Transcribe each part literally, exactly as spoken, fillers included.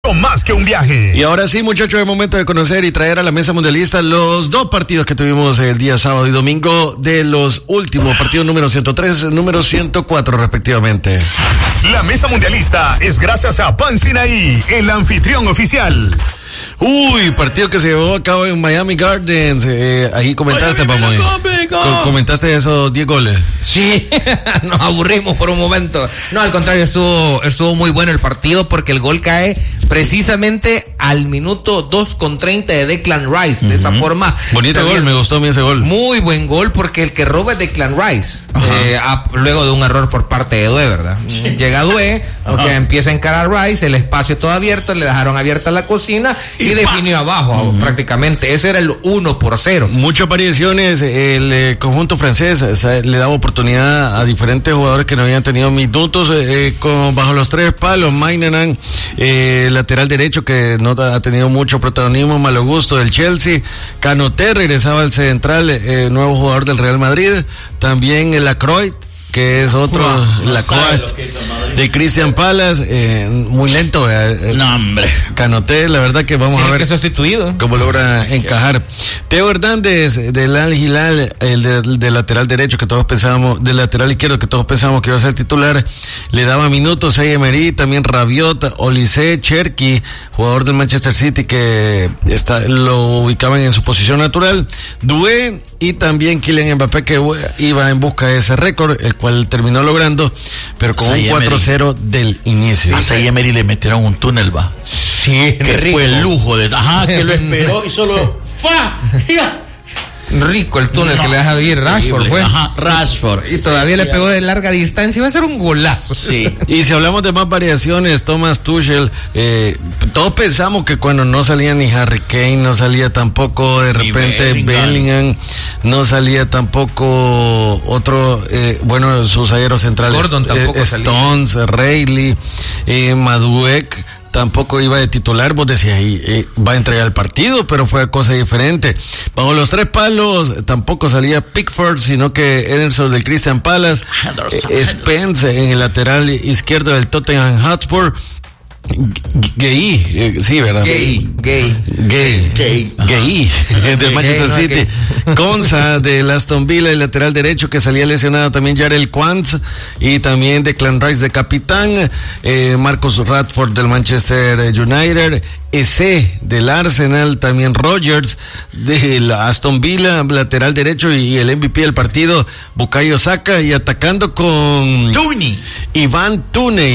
Más que un viaje. Y ahora sí, muchachos, es momento de conocer y traer a la mesa mundialista los dos partidos que tuvimos el día sábado y domingo de los últimos partidos número ciento tres, número ciento cuatro respectivamente. La mesa mundialista es gracias a Pan Sinaí, el anfitrión oficial. Uy, partido que se llevó a cabo en Miami Gardens. Eh, ahí comentaste, vamos. Co- comentaste esos diez goles. Sí, nos aburrimos por un momento. No, al contrario, estuvo estuvo muy bueno el partido porque el gol cae precisamente al minuto dos con treinta de Declan Rice. De uh-huh. esa forma. Bonito gol, me gustó a mí ese gol. Muy buen gol porque el que roba es Declan Rice. Eh, a, luego de un error por parte de Due, ¿verdad? Sí. Llega Due, porque uh-huh. empieza a encarar Rice, el espacio todo abierto, le dejaron abierta la cocina y, y definió abajo uh-huh. prácticamente. Ese era el uno por cero. Muchas variaciones. El eh, conjunto francés o sea, le daba oportunidad a diferentes jugadores que no habían tenido minutos eh, con, bajo los tres palos. Maignan, eh, lateral derecho, que no ha tenido mucho protagonismo. Malo gusto del Chelsea. Canoté regresaba al central, eh, nuevo jugador del Real Madrid. También el Lacroix, que es otro, wow, no Lacroix de Crystal Palace, eh, muy lento. Eh, no, hombre. Canoté, la verdad que vamos sí, a ver que sustituido. cómo logra encajar. Teo Hernández, del Al Hilal, el de, de lateral derecho, que todos pensábamos, del lateral izquierdo, que todos pensábamos que iba a ser titular, le daba minutos a Emery, también Rabiot, Olise, Cherki, jugador del Manchester City, que está, lo ubicaban en su posición natural, Due, y también Kylian Mbappé, que iba en busca de ese récord, el cual terminó logrando, pero con Say un cuatro cero del inicio. A Say Emery le metieron un túnel, va. Sí, que rico. Fue el lujo de, ajá, que lo esperó y solo ¡fa! ¡Ya! Rico el túnel no, que le deja ir Rashford, fue. Ajá, Rashford. Y todavía le pegó de larga distancia, iba a ser un golazo. Sí. Y si hablamos de más variaciones, Thomas Tuchel, eh, todos pensamos que cuando no salía ni Harry Kane, no salía tampoco de repente Bellingham. Bellingham, no salía tampoco otro, eh, bueno, sus zagueros centrales, Gordon tampoco eh, salía. Stones, Reilly, eh, Madueke tampoco iba de titular. Vos decías, eh, va a entregar el partido, pero fue cosa diferente. Bajo los tres palos tampoco salía Pickford, sino que Ederson del Crystal Palace, eh, Spence en el lateral izquierdo del Tottenham Hotspur, Gay, eh, sí, ¿verdad? Gay, gay, gay, gay, gay, del Manchester gay, City. No, Konsa del Aston Villa, el lateral derecho, que salía lesionado también Jarell Quans, y también Declan Rice de capitán, eh, Marcus Rashford del Manchester United, Eze del Arsenal, también Rodgers del Aston Villa, lateral derecho, y el M V P del partido, Bukayo Saka, y atacando con Tuni, Iván Toney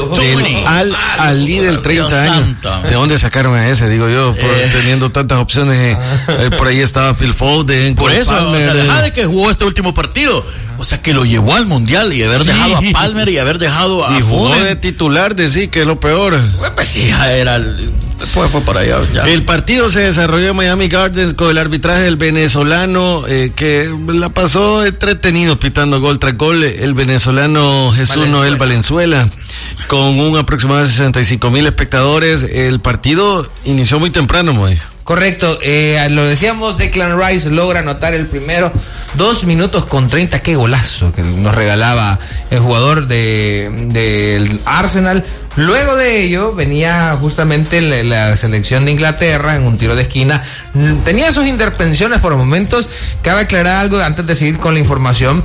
del Al Ali del treinta años. Santo, ¿de dónde sacaron a ese? Digo yo, por, eh. teniendo tantas opciones. Eh, eh, por ahí estaba Phil Foden. Por eso, Palmer, o sea, deja de que jugó este último partido. O sea, que lo llevó al Mundial y haber sí. dejado a Palmer y haber dejado a y jugó Foden de titular, de sí, que es lo peor. Pues sí, era el... Después fue para allá. Ya. El partido se desarrolló en Miami Gardens con el arbitraje del venezolano, eh, que la pasó entretenido pitando gol tras gol. El venezolano Jesús Valenzuela. Noel Valenzuela, con un aproximado de sesenta y cinco mil espectadores. El partido inició muy temprano, muy. Correcto, eh, lo decíamos, Declan Rice logra anotar el primero, dos minutos con treinta, qué golazo que nos regalaba el jugador de del Arsenal. Luego de ello venía justamente la, la selección de Inglaterra en un tiro de esquina, tenía sus intervenciones por momentos. Cabe aclarar algo antes de seguir con la información,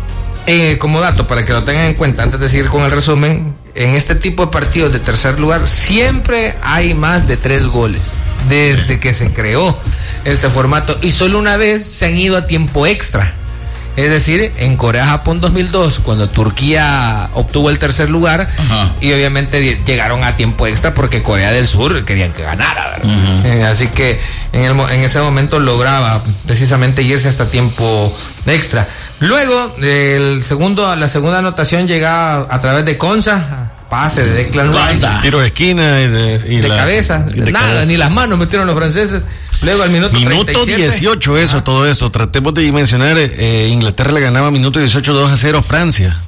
eh, como dato para que lo tengan en cuenta antes de seguir con el resumen. En este tipo de partidos de tercer lugar siempre hay más de tres goles desde que se creó este formato, y solo una vez se han ido a tiempo extra. Es decir, en Corea-Japón dos mil dos, cuando Turquía obtuvo el tercer lugar, ajá, y obviamente llegaron a tiempo extra porque Corea del Sur querían que ganara, ¿verdad? Eh, así que en, el, en ese momento lograba precisamente irse hasta tiempo extra. Luego, el segundo, la segunda anotación llega a través de Konsa, pase de Declan Rice, tiro de esquina y de, y de la, cabeza, de nada, cabeza. Ni las manos metieron los franceses. Luego al minuto, minuto treinta y siete. dieciocho, eso, ajá, todo eso. Tratemos de dimensionar, eh, Inglaterra le ganaba minuto dieciocho dos a cero a Francia.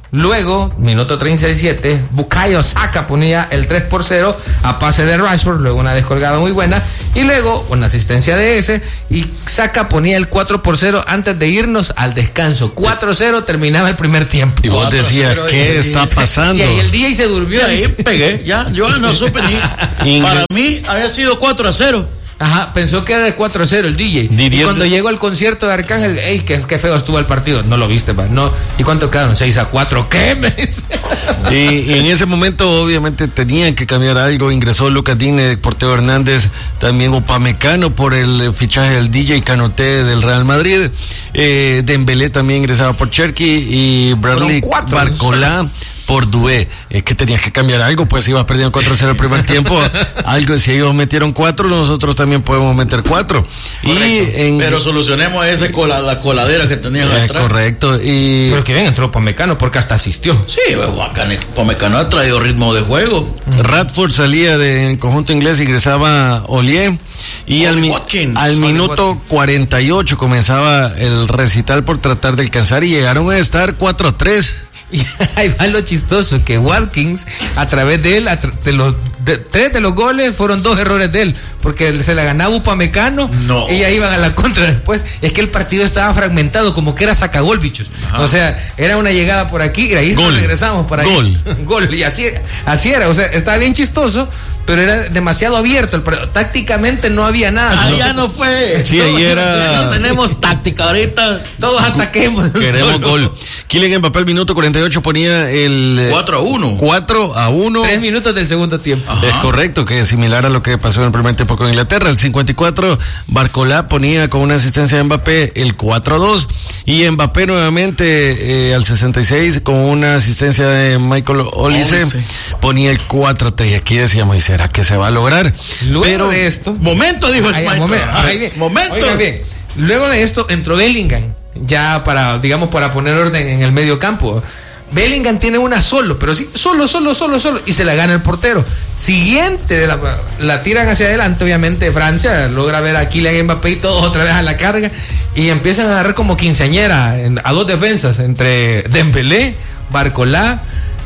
Luego, minuto treinta y siete, Bukayo Saka ponía el tres por cero a pase de Rashford, luego una descolgada muy buena, y luego una asistencia de ese, y Saka ponía el cuatro por cero antes de irnos al descanso. cuatro cero terminaba el primer tiempo. Y vos decías, ¿qué y, está pasando? Y ahí el día y se durmió. Y ahí pegué, ya, yo no supe ni. Para mí había sido cuatro a cero. Ajá, pensó que era de cuatro a cero el D J. Diría y cuando de... llegó al concierto de Arcángel, ey, qué, qué feo estuvo el partido. No lo viste, pa. No. ¿Y cuánto quedaron? seis a cuatro. ¿Qué me dice? Y, y en ese momento, obviamente, tenían que cambiar algo. Ingresó Lucas Digne por Teo Hernández, también Upamecano por el fichaje del D J Canoté del Real Madrid. Eh, Dembélé también ingresaba por Cherky y Bradley Barcolá por Doué. Es que tenías que cambiar algo, pues ibas perdiendo cuatro a cero el primer tiempo. Algo, si ellos metieron cuatro, nosotros también podemos meter cuatro. Y en... Pero solucionemos ese cola, la coladera que tenían eh, atrás. Correcto. Y... Pero que bien entró Upamecano porque hasta asistió. Sí, Upamecano ha traído ritmo de juego. Radford salía del conjunto inglés, ingresaba Ollier. Y al, mi, al minuto Watkins. cuarenta y ocho comenzaba el recital por tratar de alcanzar y llegaron a estar cuatro a tres. Y ahí va lo chistoso, que Watkins, a través de él, tra- de los de, tres de los goles fueron dos errores de él, porque se la ganaba Upamecano, no. y ya iban a la contra después. Es que el partido estaba fragmentado, como que era sacagol, bichos. Ajá. O sea, era una llegada por aquí y ahí gol. regresamos para ahí. Gol. Gol. Y así, así era, o sea, estaba bien chistoso, pero era demasiado abierto. El, tácticamente no había nada. Ah, ya no fue. Sí, ahí era. Ya no tenemos táctica ahorita. Todos ataquemos. Queremos solo. Gol. Kylian Mbappé, el minuto cuarenta y ocho, ponía el cuatro a uno. cuatro a uno. Tres minutos del segundo tiempo. Ajá. Es correcto, que es similar a lo que pasó en el primer tiempo con Inglaterra. El cincuenta y cuatro, Barcolá ponía con una asistencia de Mbappé el cuatro a dos. Y Mbappé nuevamente eh, al sesenta y seis con una asistencia de Michael Olise, Olise. ponía el cuatro a tres. Y aquí decíamos, ¿y será que se va a lograr? Luego Pero de esto. Momento, dijo el momento. momento. Oiga bien. Luego de esto entró Bellingham, ya para, digamos, para poner orden en el medio campo. Bellingham tiene una solo, pero sí, solo, solo, solo, solo, y se la gana el portero. Siguiente, de la, la tiran hacia adelante, obviamente Francia logra ver a Kylian Mbappé y todos otra vez a la carga, y empiezan a agarrar como quinceañera en, a dos defensas, entre Dembélé, Barcolá,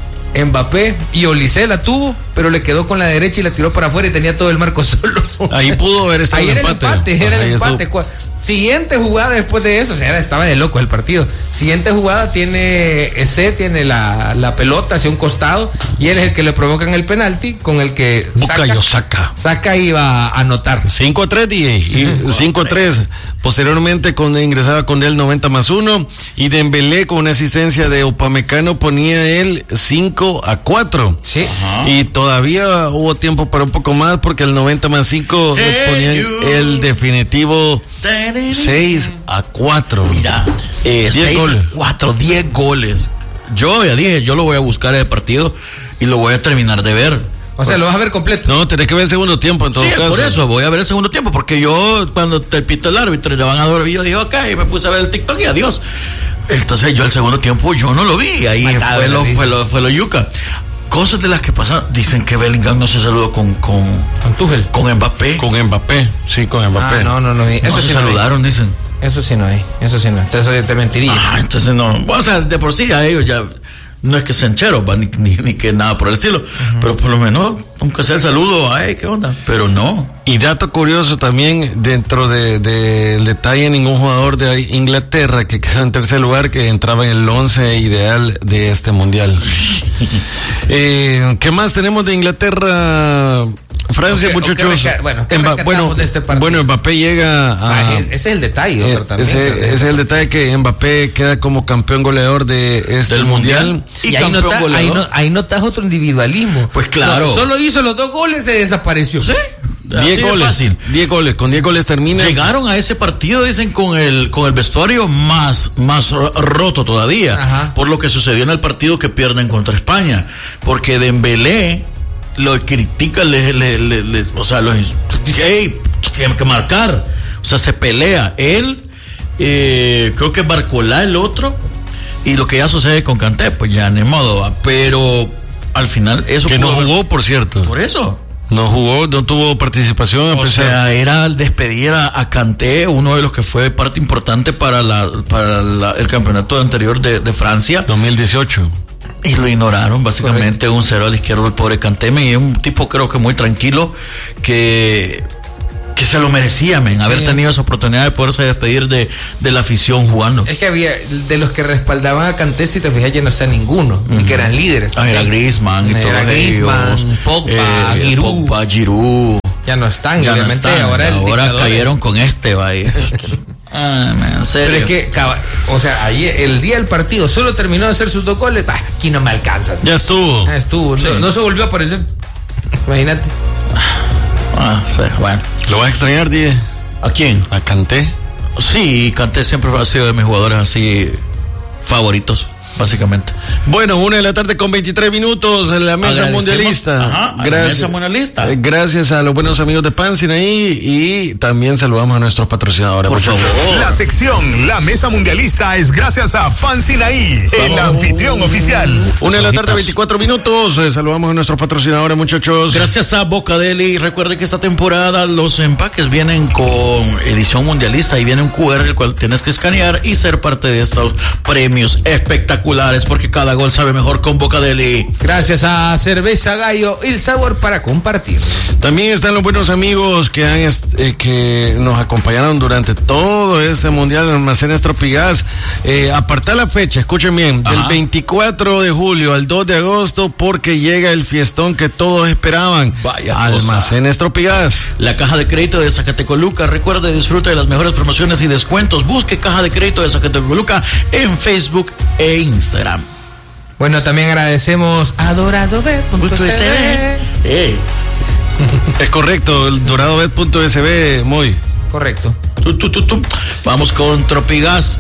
Mbappé y Olise la tuvo, pero le quedó con la derecha y la tiró para afuera y tenía todo el marco solo. Ahí pudo haber estado el empate. empate. Era el Ahí empate. eso... Siguiente jugada después de eso, o sea, estaba de loco el partido. Siguiente jugada tiene ese, tiene la, la pelota hacia un costado y él es el que le provocan el penalti con el que Bukayo Saka. Saka iba a anotar. cinco a tres, D J. cinco a tres. Posteriormente con, ingresaba con él noventa más uno y Dembélé con una asistencia de Upamecano ponía él cinco a cuatro. Sí. Ajá. Y todavía hubo tiempo para un poco más porque el noventa más cinco hey, ponían you. el definitivo seis a cuatro. Mira, eh, seis a cuatro, diez goles. Yo ya dije, yo lo voy a buscar el partido y lo voy a terminar de ver. O sea, lo vas a ver completo. No, tenés que ver el segundo tiempo en todo sí, caso. Por eso voy a ver el segundo tiempo, porque yo cuando te pito el árbitro y le van a dormir, yo dije, ok, y me puse a ver el TikTok y adiós. Entonces yo el segundo tiempo yo no lo vi, ahí Matado, fue, lo, fue, lo, fue lo yuca. Cosas de las que pasan, dicen que Bellingham no se saludó con con con Tuchel, con Mbappé, con Mbappé, sí, con Mbappé. Ah, no, no, no, eso no sí se no saludaron, hay. dicen. Eso sí no hay, eso sí no hay. Entonces te mentiría. Ah, entonces no, o sea, de por sí a ellos ya no es que sean cheros, ni, ni, ni que nada por el estilo, uh-huh. pero por lo menos, aunque sea el saludo, ay, qué onda, pero no. Y dato curioso también, dentro del de, de detalle, ningún jugador de Inglaterra que quedó en tercer lugar que entraba en el once ideal de este mundial. eh, ¿Qué más tenemos de Inglaterra? Francia, okay, muchachos. Okay, reca- bueno, Mba- bueno, de este bueno, Mbappé llega a. Ah, ese es el detalle. Eh, ese, ese es el detalle que Mbappé queda como campeón goleador de este del mundial. mundial. Y, y ahí, nota, ahí, no, ahí notas otro individualismo. Pues claro. No, solo hizo los dos goles, se desapareció. Sí. diez goles. diez goles. Con diez goles termina. Llegaron a ese partido, dicen, con el con el vestuario más, más roto todavía. Ajá. Por lo que sucedió en el partido que pierden contra España. Porque Dembélé lo critica, le, le, le, le, o sea, los, hey, que, que marcar, o sea, se pelea él, eh, creo que Barcolá el otro, y lo que ya sucede con Kanté, pues ya ni modo, ¿va? Pero al final eso que no jugó, por cierto, por eso no jugó, no tuvo participación. O sea, era al despedir a, a Kanté, uno de los que fue parte importante para la para la, el campeonato anterior de, de Francia dos mil dieciocho. Y lo ignoraron, básicamente. Correcto. Un cero a la izquierda el pobre Canteme, y un tipo creo que muy tranquilo, que que se lo merecía, men, sí. haber tenido esa oportunidad de poderse despedir de, de la afición jugando. Es que había, de los que respaldaban a Kanté, si te fijas, ya no está ninguno, uh-huh. y que eran líderes. Ah, era Griezmann y todo Era Griezmann, Pogba, eh, Giroud. Pogba, Giroud. Ya no están, ya obviamente. No están. Ahora, el ahora cayeron con este, vaya. Ah, man, en serio. Pero es que, o sea, ayer, el día del partido, solo terminó de hacer sus dos goles. Bah, aquí no me alcanza. Ya estuvo. Ya estuvo. Sí. No, no se volvió a aparecer. Imagínate. Ah, sí, bueno. ¿Lo vas a extrañar, Die? ¿A quién? ¿A Kanté? Sí, Kanté siempre ha sido de mis jugadores así favoritos, básicamente. Bueno, una de la tarde con veintitrés minutos en la mesa mundialista. Ajá, gracias, la mesa mundialista. Eh, gracias a los buenos amigos de Pansin ahí, y también saludamos a nuestros patrocinadores. Por favor. La sección La Mesa Mundialista es gracias a Pansin ahí, el anfitrión oficial. Una de la tarde, veinticuatro minutos. Eh, saludamos a nuestros patrocinadores, muchachos. Gracias a Bocadeli. Recuerden que esta temporada los empaques vienen con edición mundialista y viene un cu erre el cual tienes que escanear y ser parte de estos premios espectaculares, porque cada gol sabe mejor con Bocadeli. Gracias a Cerveza Gallo, el sabor para compartir. También están los buenos amigos que han eh, que nos acompañaron durante todo este mundial en Almacenes Tropigas. Eh, apartar la fecha, escuchen bien, Ajá. del veinticuatro de julio al dos de agosto, porque llega el fiestón que todos esperaban. Vaya Almacenes Tropigas. La caja de crédito de Zacatecoluca. Recuerde, disfrute de las mejores promociones y descuentos. Busque Caja de Crédito de Zacatecoluca en Facebook e Instagram. Bueno, también agradecemos a dorado bet punto s b. Eh. Es correcto, el dorado bet punto s b, muy correcto. Tu, tu, tu, tu. Vamos con Tropigas.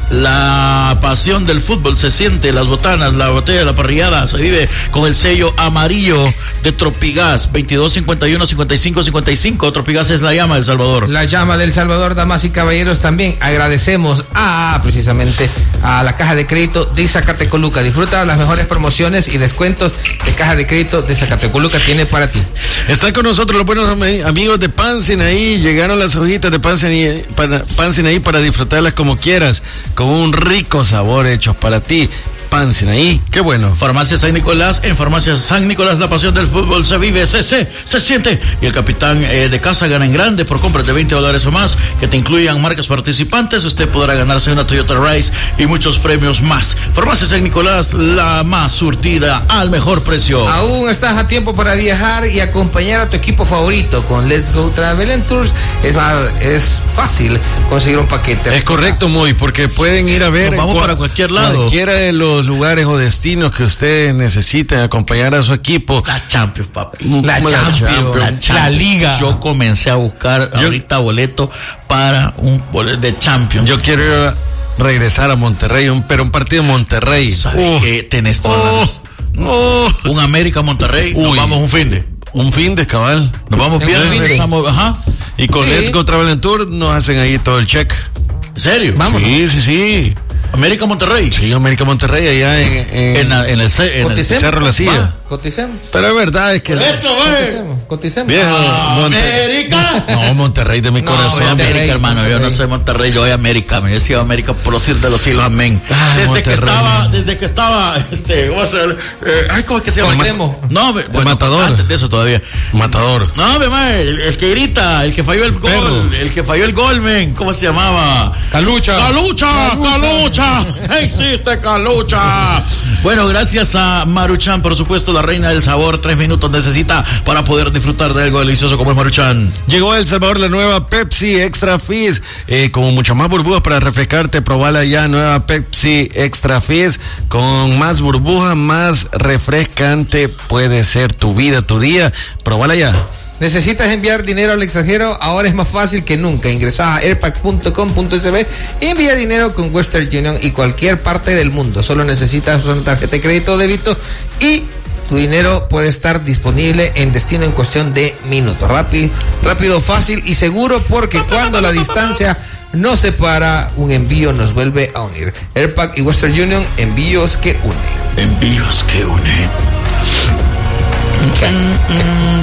La pasión del fútbol se siente, las botanas, la botella, la parrillada se vive con el sello amarillo de Tropigas. Veintidós cincuenta y uno cincuenta y cinco cincuenta y cinco. Tropigas es la llama del Salvador. La llama del Salvador, damas y caballeros. También agradecemos a precisamente a la Caja de Crédito de Zacatecoluca. Disfruta las mejores promociones y descuentos que Caja de Crédito de Zacatecoluca tiene para ti. Están con nosotros los buenos amigos de Pansin ahí. Llegaron las hojitas de Pansin ahí para Pansin ahí para disfrutarlas como quieras, con un rico sabor hecho para ti. Pansin ahí, qué bueno. Farmacia San Nicolás. En Farmacia San Nicolás la pasión del fútbol se vive, se, se, se siente. Y el capitán eh, de casa gana en grande por compras de veinte dólares o más, que te incluyan marcas participantes. Usted podrá ganarse una Toyota Rise y muchos premios más. Farmacia San Nicolás, la más surtida al mejor precio. Aún estás a tiempo para viajar y acompañar a tu equipo favorito con Let's Go Travel and Tours. Es más, es fácil conseguir un paquete. Es correcto, muy, porque pueden ir a ver. Nos vamos para cualquier lado. Cualquiera de los lugares o destinos que ustedes necesiten acompañar a su equipo. La Champions, papi. La, la Champions, Champions, la Champions. La Liga. Yo comencé a buscar yo, ahorita boleto para un boleto de Champions. Yo quiero regresar a Monterrey, un, pero un partido en Monterrey. ¿Sabes uh, qué? Tenés todas oh, oh, un América Monterrey. Uy, nos vamos un fin de. Un fin de cabal. Nos vamos bien. Regresamos, ajá. Y con sí. Let's Go Travel and Tour nos hacen ahí todo el check. ¿En serio? Vamos. Sí, sí, sí. América Monterrey. Sí, América Monterrey, allá en, en, en, la, en, el, en el Cerro La Silla. Coticemos. Pero es verdad, es que. Eso, Coticemos. Coticemos. Bien, ah, Monte... América. No, Monterrey de mi no, corazón. América, Monterrey, hermano. Monterrey. Yo no soy Monterrey, yo soy América. Me decía América por los siglos de los siglos, amén. Ah, desde Monterrey. que estaba, desde que estaba, este, ¿cómo se llama? Eh, ay, ¿cómo es que se llama? Extremo. No, me, bueno, Matador. Antes de eso todavía. Matador. No, me madre, el, el que grita, el que falló el gol, Perro. el que falló el gol, men. ¿Cómo se llamaba? Calucha. Calucha, Calucha. Existe Calucha. Bueno, gracias a Maruchan, por supuesto, la reina del sabor. Tres minutos necesita para poder disfrutar de algo delicioso como el Maruchan. Llegó a El Salvador la nueva Pepsi Extra Fizz, eh, con muchas más burbujas para refrescarte. Probala ya, nueva Pepsi Extra Fizz, con más burbujas, más refrescante puede ser tu vida, tu día. Probala ya. ¿Necesitas enviar dinero al extranjero? Ahora es más fácil que nunca. Ingresá a airpac punto com punto s b y envía dinero con Western Union y cualquier parte del mundo. Solo necesitas una tarjeta de crédito o débito y tu dinero puede estar disponible en destino en cuestión de minutos. Rápido, rápido, fácil y seguro, porque cuando la distancia nos separa, un envío nos vuelve a unir. Airpac y Western Union, envíos que unen. Envíos que unen.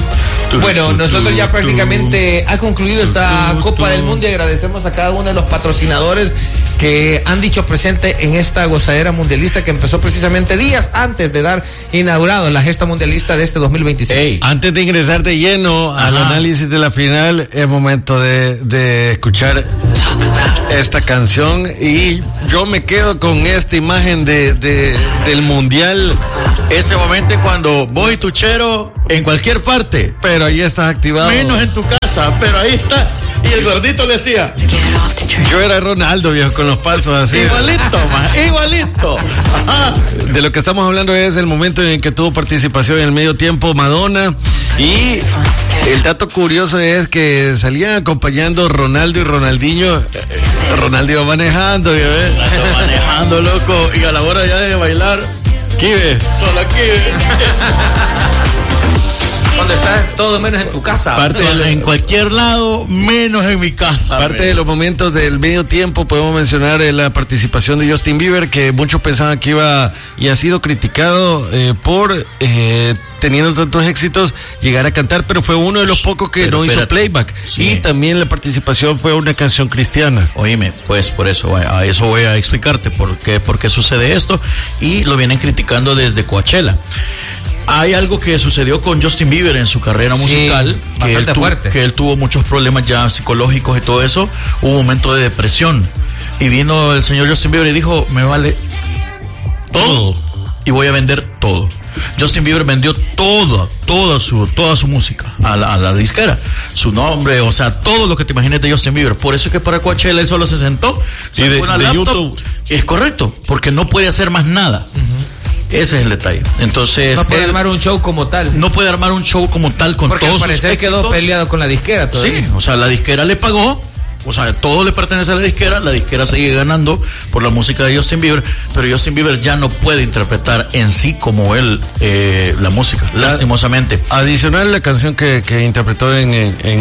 Bueno, nosotros ya prácticamente ha concluido esta Copa del Mundo y agradecemos a cada uno de los patrocinadores que han dicho presente en esta gozadera mundialista que empezó precisamente días antes de dar inaugurado la gesta mundialista de este dos mil veintiséis. Hey, antes de ingresar de lleno al Ajá. análisis de la final, es momento de, de escuchar esta canción y yo me quedo con esta imagen de, de del mundial. Ese momento cuando voy tuchero en cualquier parte, pero ahí estás activado. Menos en tu casa, pero ahí estás. Y el gordito le decía: yo era Ronaldo, viejo, con los pasos así. Igualito, más, igualito. Ajá. De lo que estamos hablando es el momento en que tuvo participación en el medio tiempo Madonna. Y el dato curioso es que salían acompañando Ronaldo y Ronaldinho. Ronaldo iba manejando, ¿ya ves? Ronaldo manejando, loco. Y a la hora ya de bailar, Kibe. Solo Kibe. Cuando estás todo menos en tu casa. Parte de, en cualquier lado, menos en mi casa. Parte hombre. de los momentos del medio tiempo podemos mencionar eh, la participación de Justin Bieber, que muchos pensaban que iba y ha sido criticado eh, por eh, teniendo tantos éxitos llegar a cantar, pero fue uno de los pocos que pero, no hizo playback. Sí. Y también la participación fue una canción cristiana. Oíme, pues por eso a eso voy a explicarte por qué, por qué sucede esto, y lo vienen criticando desde Coachella. Hay algo que sucedió con Justin Bieber en su carrera musical, sí, que, él tuvo, fuerte. que él tuvo muchos problemas ya psicológicos y todo eso. Hubo un momento de depresión y vino el señor Justin Bieber y dijo: me vale todo y voy a vender todo. Justin Bieber vendió todo, toda su, toda su música a la, a la disquera, su nombre, o sea, todo lo que te imagines de Justin Bieber. Por eso es que para Coachella él solo se sentó, sí, de, una de laptop, YouTube. Es correcto, porque no puede hacer más nada. Uh-huh. Ese es el detalle. Entonces no puede él, armar un show como tal. No puede armar un show como tal con porque todos sus éxitos. Porque al parecer quedó peleado con la disquera todavía. Sí, o sea, la disquera le pagó. O sea, todo le pertenece a la disquera, la disquera sigue ganando por la música de Justin Bieber, pero Justin Bieber ya no puede interpretar en sí como él eh, la música, la, lastimosamente. Adicional, la canción que, que interpretó en,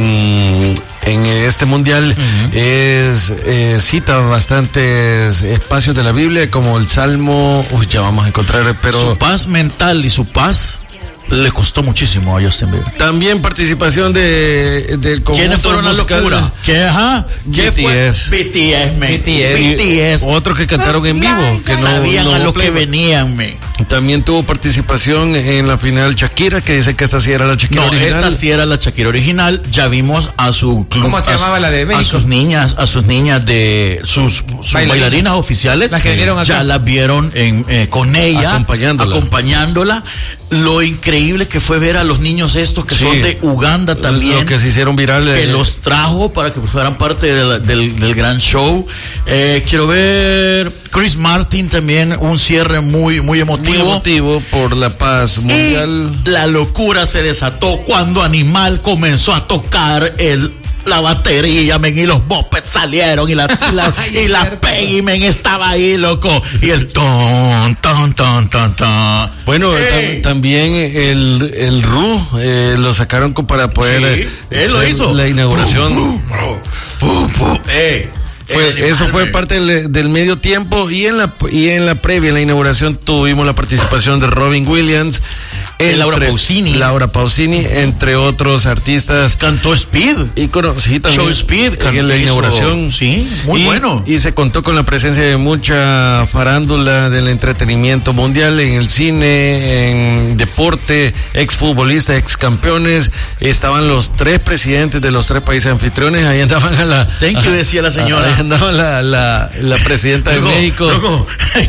en, en este mundial uh-huh. es eh, cita bastantes espacios de la Biblia, como el Salmo, uy, ya vamos a encontrar, pero... Su paz mental y su paz le costó muchísimo a Justin Bieber. También participación de del conjunto ¿quiénes fueron a la locura? ¿Qué, ajá? ¿Qué B T S. Fue? B T S, me. B T S. B T S. Otros que cantaron en vivo. Que no sabían no a lo playback. que venían, me. También tuvo participación en la final Shakira, que dice que esta sí era la Shakira no, original. No, esta sí era la Shakira original. Ya vimos a su... ¿Cómo se llamaba a, la de México? A sus niñas, a sus niñas de... Sus, sus bailarinas. bailarinas oficiales. Las que vinieron acá. Ya las vieron en, eh, con ella. Acompañándola. Acompañándola. Lo increíble que fue ver a los niños estos que sí, son de Uganda también. Lo que se hicieron virales. Que los trajo para que fueran parte de la, del, del gran show. Eh, quiero ver Chris Martin también, un cierre muy, muy emotivo. Muy emotivo por la paz mundial. Y la locura se desató cuando Animal comenzó a tocar el... la batería, men, y los mopeds salieron y la, y la, y la Peggy, men, estaba ahí, loco, y el ton, ton, ton, ton, ton. Bueno, tam, también el, el R U eh, lo sacaron para poder sí, él lo hizo. La inauguración. Uh, uh, uh, uh, hey. Fue, animal, eso fue parte del, del medio tiempo y en la y en la previa, en la inauguración, tuvimos la participación de Robin Williams, entre, Laura Pausini, Laura Pausini, entre otros artistas. Cantó Speed, ícono, sí, también. Show Speed, en la inauguración, sí, muy y, bueno. Y se contó con la presencia de mucha farándula del entretenimiento mundial, en el cine, en deporte, exfutbolistas, ex campeones. Estaban los tres presidentes de los tres países anfitriones, ahí andaban a la. Thank you, decía la señora. Andaba la, la, la presidenta loco, de México. Loco,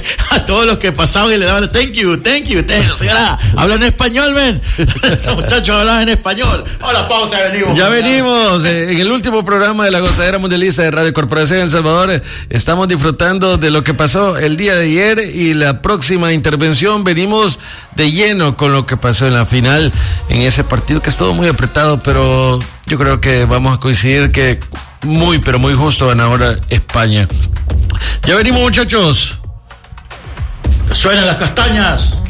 a todos los que pasaban y le daban thank you, thank you, thank you. Señora, hablan español, men. Estos muchachos hablan en español. Ahora pausa, venimos. Ya venimos. Eh, en el último programa de la Gozadera Mundialista de Radio Corporación El Salvador, estamos disfrutando de lo que pasó el día de ayer y la próxima intervención venimos de lleno con lo que pasó en la final, en ese partido que estuvo muy apretado, pero yo creo que vamos a coincidir que muy, pero muy justo ganadora España. Ya venimos, muchachos. Que suenan las castañas.